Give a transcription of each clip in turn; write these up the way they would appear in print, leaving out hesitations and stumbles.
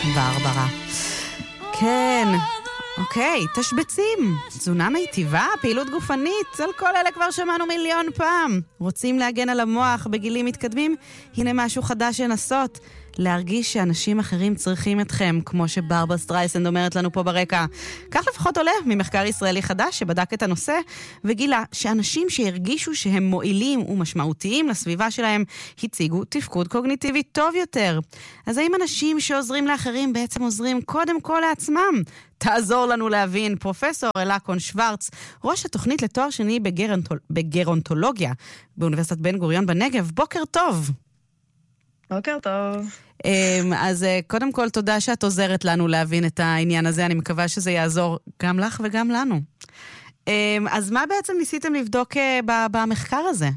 ברברה. כן, אוקיי, תשבצים, תזונה מיטיבה, פעילות גופנית, על כל אלה כבר שמענו מיליון פעם. רוצים להגן על המוח בגילים מתקדמים? הנה משהו חדש לנסות. להרגיש שאנשים אחרים צריכים אתכם, כמו שברברה סטרייסנד אומרת לנו פה ברקע. כך לפחות עולה ממחקר ישראלי חדש שבדק את הנושא, וגילה שאנשים שהרגישו שהם מועילים ומשמעותיים לסביבה שלהם, הציגו תפקוד קוגניטיבי טוב יותר. אז האם אנשים שעוזרים לאחרים בעצם עוזרים קודם כל לעצמם? תעזור לנו להבין פרופסור אלקון שוורץ, ראש התוכנית לתואר שני בגרונטולוגיה באוניברסיטת בן גוריון בנגב. בוקר טוב. בוקר טוב. אז קודם כל תודה שאת עוזרת לנו להבין את העניין הזה, אני מקווה שזה יעזור גם לך וגם לנו. אז מה בעצם ניסיתם לבדוק במחקר הזה?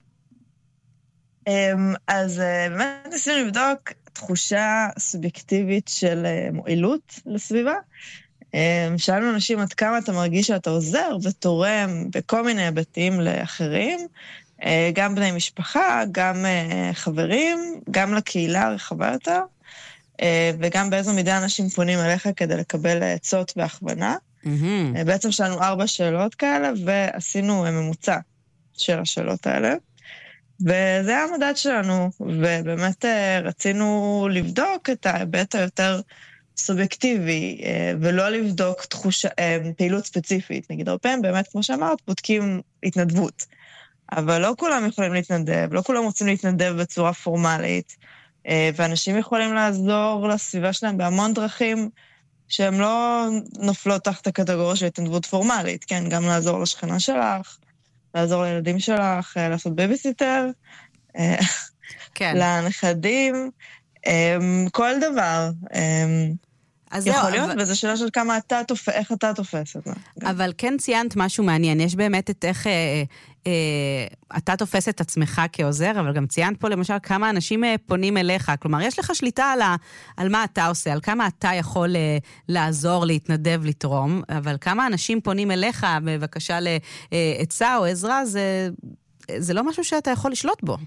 אז באמת ניסינו לבדוק תחושה סובייקטיבית של מועילות לסביבה. שאלנו אנשים עד כמה אתה מרגיש שאתה עוזר ותורם בכל מיני היבטים לאחרים, גם בני משפחה, גם חברים, גם לקהילה הרחבה יותר, וגם באיזו מידה אנשים פונים אליך כדי לקבל עצות והכוונה. בעצם שאלנו 4 שאלות כאלה, ועשינו ממוצע של השאלות האלה. וזה היה המדד שלנו, ובאמת רצינו לבדוק את ההיבט היותר סובייקטיבי, ולא לבדוק פעילות ספציפית. נגיד הרבה פעמים, באמת, כמו שאמרת, בודקים התנדבות. אבל לא כולם יכולים להתנדב, לא כולם רוצים להתנדב בצורה פורמלית, ואנשים יכולים לעזור לסביבה שלהם בהמון דרכים שהן לא נופלות תחת הקטגוריה של התנדבות פורמלית, כן? גם לעזור לשכנה שלך, לעזור לילדים שלך, לעשות בייביסיטר, כן. לנכדים, כל דבר. יכול להיות, וזו שאלה של כמה איך אתה תופס את זה. אבל כן ציינת משהו מעניין, יש באמת את איך אתה תופס את עצמך כעוזר, אבל גם ציינת פה למשל כמה אנשים פונים אליך, כלומר יש לך שליטה על מה אתה עושה, על כמה אתה יכול לעזור, להתנדב, לתרום, אבל כמה אנשים פונים אליך בבקשה לעצה או עזרה, זה לא משהו שאתה יכול לשלוט בו.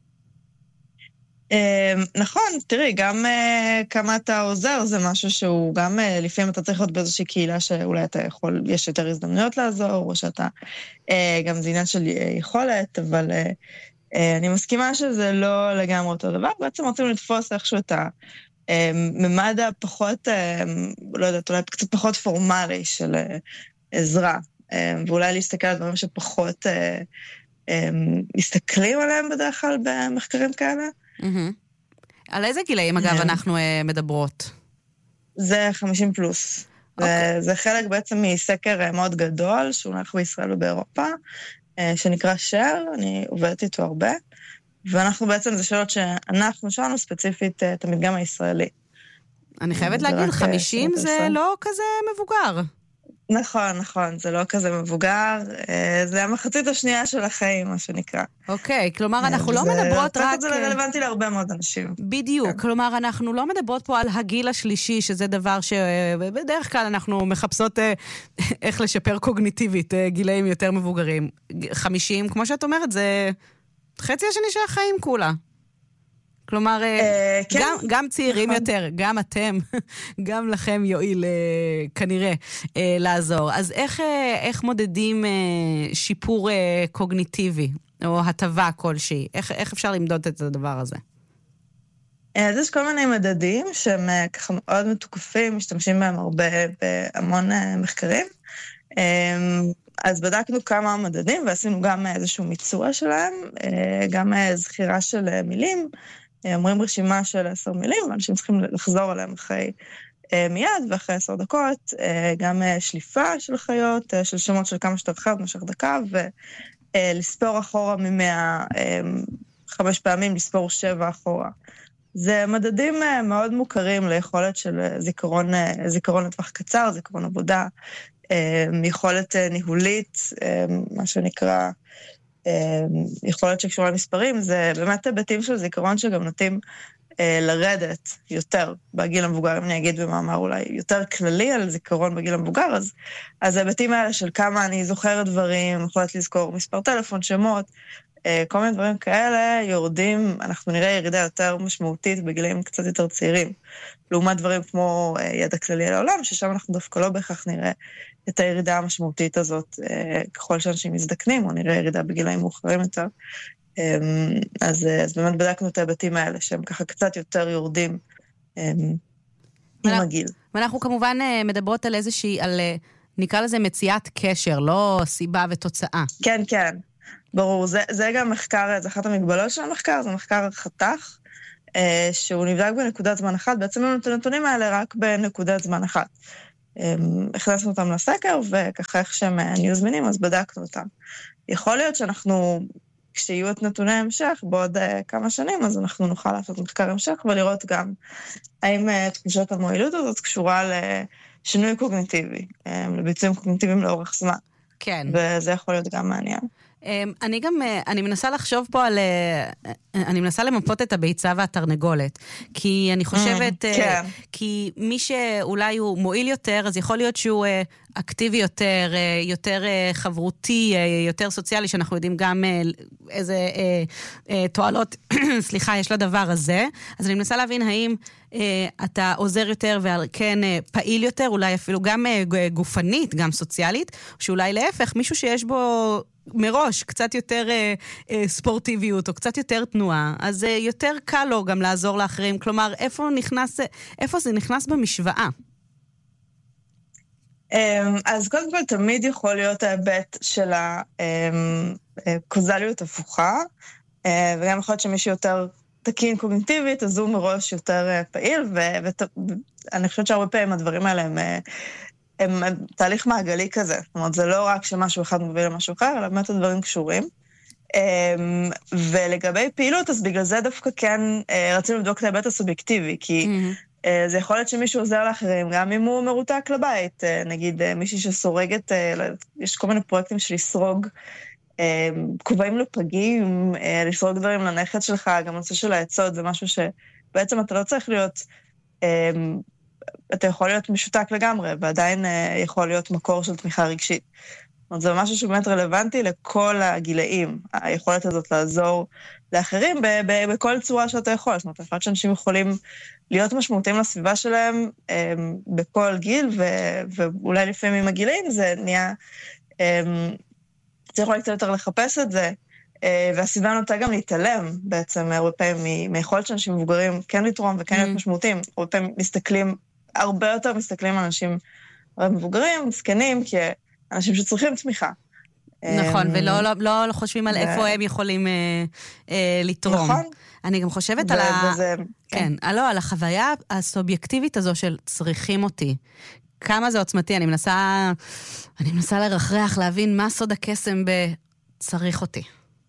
נכון, תראי, גם כמה אתה עוזר, זה משהו שהוא גם לפעמים אתה צריך להיות באיזושהי קהילה שאולי אתה יכול, יש יותר הזדמנויות לעזור, או שאתה, גם זה עניין של יכולת, אבל אני מסכימה שזה לא לגמרי אותו דבר, בעצם רוצים לתפוס איכשהו את הממד הפחות, לא יודעת, אולי קצת פחות פורמלי של עזרה, ואולי להסתכל על דברים שפחות מסתכלים עליהם בדרך כלל במחקרים כאלה. על איזה גילאים אגב אנחנו מדברות? זה 50 פלוס. זה חלק בעצם מסקר מאוד גדול, שהוא נערך בישראל ובאירופה, שנקרא שר, אני עובדת איתו הרבה, ואנחנו בעצם, זה שאלות שאנחנו שאלנו ספציפית את המדגם הישראלי. אני חייבת להגיד, 50 זה לא כזה מבוגר. נכון, זה לא כזה מבוגר, זה המחצית השנייה של החיים, מה שנקרא. אוקיי, כלומר אנחנו לא מדברות רק... זה רלוונטי להרבה מאוד אנשים. בדיוק, כלומר אנחנו לא מדברות פה על הגיל השלישי, שזה דבר שבדרך כלל אנחנו מחפשות איך לשפר קוגניטיבית, גילאים יותר מבוגרים. 50, כמו שאת אומרת, זה חצי השני של החיים כולה. כלומר, גם צעירים יותר, גם אתם, גם לכם יועיל כנראה לעזור. אז איך מודדים שיפור קוגניטיבי, או הטבה כלשהי? איך אפשר למדוד את הדבר הזה? אז יש כל מיני מדדים שהם ככה מאוד מתוקפים, משתמשים בהם הרבה בהמון מחקרים. אז בדקנו כמה מדדים, ועשינו גם איזשהו מיצוע שלהם, גם זכירה של מילים, אומרים רשימה של 10 מילים, ואנשים צריכים לחזור עליהם אחרי מיד, ואחרי 10 דקות, גם שליפה של חיות, של שמות של כמה שטר חיות, משך דקה, ולספור אחורה 5 פעמים, לספור 7 אחורה. זה מדדים מאוד מוכרים ליכולת של זיכרון לטווח קצר, זיכרון עבודה, יכולת ניהולית, מה שנקרא, יכולת שקשורה למספרים, זה באמת היבטים של זיכרון שגם נוטים לרדת יותר בגיל המבוגר, אם אני אגיד במאמר אולי יותר כללי על זיכרון בגיל המבוגר, אז ההיבטים האלה של כמה אני זוכרת דברים, יכולת לזכור מספר טלפון, שמות, כל מיני דברים כאלה יורדים, אנחנו נראה ירידה יותר משמעותית בגילים קצת יותר צעירים. לעומת דברים כמו ידע כללי על העולם, ששם אנחנו דווקא לא בהכרח נראה את הירידה המשמעותית הזאת, ככל שאנשים מזדקנים, או נראה ירידה בגילאים מאוחרים יותר. אז באמת בדקנו את ההיבטים האלה, שהם ככה קצת יותר יורדים עם הגיל. ואנחנו כמובן מדברות על איזושהי, נקרא לזה מציאת קשר, לא סיבה ותוצאה. כן, כן. ברור, זה גם מחקר, זה אחת המגבלות של המחקר, זה מחקר חתך, שהוא נבדק בנקודת זמן אחת, בעצם לנו את הנתונים האלה רק בנקודת זמן אחת. הכנסנו אותם לסקר, וככה איך שהם נהיו זמינים, אז בדקנו אותם. יכול להיות שאנחנו, כשיהיו את נתוני המשך, בעוד כמה שנים, אז אנחנו נוכל לעשות מחקר המשך, ולראות גם האם תחושת המועילות הזאת קשורה לשינוי קוגניטיבי, לביצועים קוגניטיביים לאורך זמן. כן. וזה יכול להיות גם מעניין. אני מנסה לחשוב פה על, אני מנסה למפות את הביצה והתרנגולת, כי אני חושבת, כי מי שאולי הוא מועיל יותר, אז יכול להיות שהוא אקטיבי יותר, יותר חברותי, יותר סוציאלי, שאנחנו יודעים גם איזה תועלות, סליחה, יש לדבר הזה. אז אני מנסה להבין האם אתה עוזר יותר וכן פעיל יותר, אולי אפילו גם גופנית, גם סוציאלית, שאולי להפך, מישהו שיש בו מראש קצת יותר ספורטיביות או קצת יותר תנועה, אז יותר קל לו גם לעזור לאחרים. כלומר, איפה זה נכנס במשוואה? אז קודם כל תמיד יכול להיות ההיבט של הקוזליות הפוכה, וגם יכול להיות שמישהו יותר תקין קוגניטיבית, אז הוא מראש יותר פעיל, ואני חושבת שהרבה פעמים הדברים האלה הם תהליך מעגלי כזה. זאת אומרת, זה לא רק שמשהו אחד מוביל למשהו אחר, אלא באמת הדברים קשורים. ולגבי פעילות, אז בגלל זה דווקא כן רצינו לבדוק את ההיבט הסובייקטיבי, כי זה יכול להיות שמישהו עוזר לאחרים, גם אם הוא מרותק לבית. נגיד, מישהי שסורגת, יש כל מיני פרויקטים של לסרוג כובעים לפגים, לסרוג דברים לנכד שלך, גם נושא של העצות, זה משהו שבעצם אתה לא צריך להיות, אתה יכול להיות משותק לגמרי, ועדיין יכול להיות מקור של תמיכה רגשית. זאת אומרת, זה משהו שבאמת רלוונטי לכל הגילאים, היכולת הזאת לעזור לאחרים בכל צורה שאתה יכול. זאת אומרת, אני חושבת שאנשים יכולים להיות משמעותיים לסביבה שלהם בכל גיל, ואולי לפעמים עם הגילאים זה נהיה, צריך אולי קצת יותר לחפש את זה, והסביבה נוטה גם להתעלם בעצם הרבה פעמים מיכולת שאנשים מבוגרים כן לתרום וכן להיות משמעותיים. הרבה פעמים הרבה יותר מסתכלים על אנשים מבוגרים, מסכנים, כאנשים שצריכים תמיכה. נכון, ולא חושבים על איפה הם יכולים לתרום. נכון. אני גם חושבת על החוויה הסובייקטיבית הזו של צריכים אותי. כמה זה עוצמתי, אני מנסה לרחרח, להבין מה סוד הקסם בצריך אותי.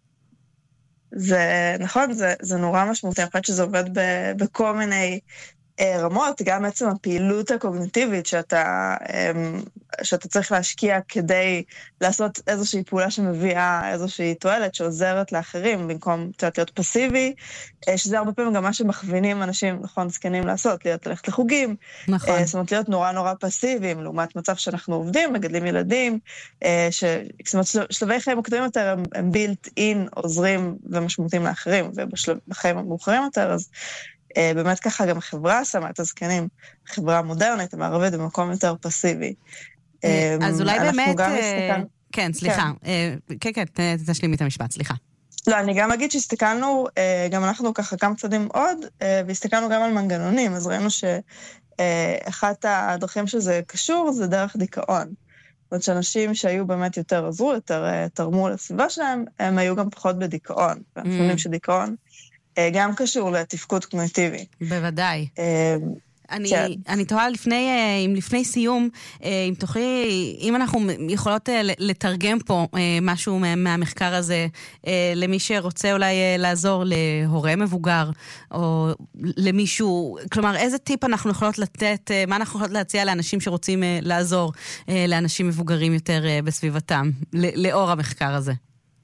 זה נכון, זה נורא משמעותי, אני חושבת שזה עובד בכל מיני רמות, גם בעצם הפעילות הקוגניטיבית שאתה צריך להשקיע כדי לעשות איזושהי פעולה שמביאה איזושהי תועלת שעוזרת לאחרים, במקום להיות פסיבי, שזה הרבה פעמים גם מה שמכווינים אנשים, נכון, זקנים לעשות, ללכת לחוגים, נכון. זאת אומרת, להיות נורא נורא פסיביים, לעומת מצב שאנחנו עובדים, מגדלים ילדים, זאת אומרת, שלבי חיים מוקדמים יותר הם built in, עוזרים ומשמעותיים לאחרים, ובחיים המאוחרים יותר, אז באמת ככה גם חברה שמה את הזקנים, חברה מודרנית, המערבית, במקום יותר פסיבי. אז אולי באמת, כן, סליחה, כן, תשלימי את המשפט, סליחה. לא, אני גם אגיד שהסתכלנו, גם אנחנו ככה כמה צעדים עוד, והסתכלנו גם על מנגנונים, אז ראינו שאחת הדרכים שזה קשור, זה דרך דיכאון. זאת אומרת שאנשים שהיו באמת יותר עזרו, יותר תרמו לסביבה שלהם, הם היו גם פחות בדיכאון. ואנחנו יודעים שדיכאון גם קשור לתפקוד קוגניטיבי. בוודאי. אני תוהה לפני סיום, אם אנחנו יכולות לתרגם פה משהו מהמחקר הזה, למי שרוצה אולי לעזור להורה מבוגר, או למישהו, כלומר, איזה טיפ אנחנו יכולות לתת, מה אנחנו יכולות להציע לאנשים שרוצים לעזור לאנשים מבוגרים יותר בסביבתם, לאור המחקר הזה?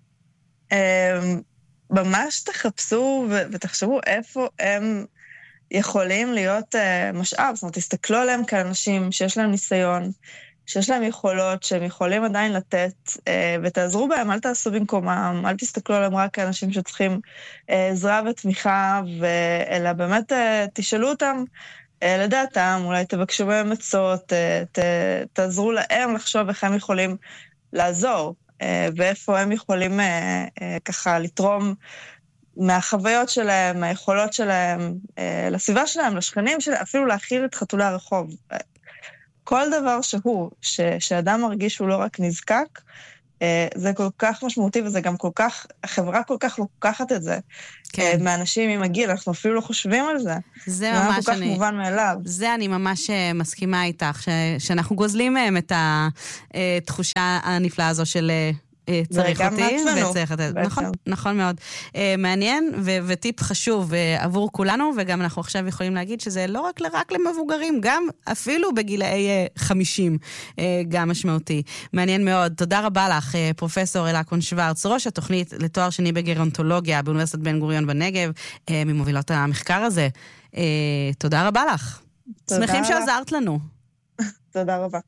ממש תחפשו ותחשבו איפה הם יכולים להיות משאב, זאת אומרת, תסתכלו עליהם כאנשים שיש להם ניסיון, שיש להם יכולות, שהם יכולים עדיין לתת, ותעזרו בהם, אל תעשו במקומם, אל תסתכלו עליהם רק כאנשים שצריכים עזרה ותמיכה, אלא באמת תשאלו אותם לדעתם, אולי תבקשו בהם עצות, תעזרו להם לחשוב איך הם יכולים לעזור, ואיפה הם יכולים ככה לתרום מהחוויות שלהם, מהיכולות שלהם, לסביבה שלהם, לשכנים שלהם, אפילו להכיל את חתולי הרחוב. כל דבר שאדם מרגיש שהוא לא רק נזקק, זה כל כך משמעותי, וזה גם כל כך, החברה כל כך לוקחת את זה. כן. מאנשים עם הגיל, אנחנו אפילו לא חושבים על זה. זה ממש כל כך מובן מאליו. זה אני ממש מסכימה איתך, שאנחנו גוזלים מהם את התחושה הנפלאה הזו של צריך אותי, וצריך את זה. נכון מאוד. מעניין, וטיפ חשוב עבור כולנו, וגם אנחנו עכשיו יכולים להגיד שזה לא רק למבוגרים, גם אפילו בגילאי 50, גם משמעותי. מעניין מאוד. תודה רבה לך, פרופסור אלקון שוורץ, ראש התוכנית לתואר שני בגרונטולוגיה באוניברסיטת בן גוריון בנגב, ממובילות המחקר הזה. תודה רבה לך. שמחים שעזרת לנו. תודה רבה.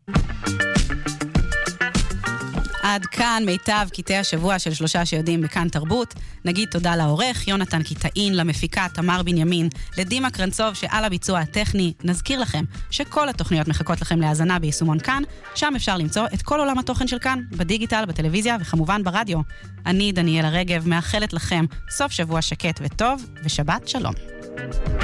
עד כאן מיטב קטעי השבוע של 3 שיודעים בכאן תרבות. נגיד תודה לעורך יונתן קיטאין, למפיקה תמר בנימין, לדימה קרנצוב שעל הביצוע הטכני. נזכיר לכם שכל התוכניות מחכות לכם להאזנה ביישומון כאן, שם אפשר למצוא את כל עולם התוכן של כאן, בדיגיטל, בטלוויזיה וכמובן ברדיו. אני דניאלה רגב מאחלת לכם סוף שבוע שקט וטוב, ושבת שלום.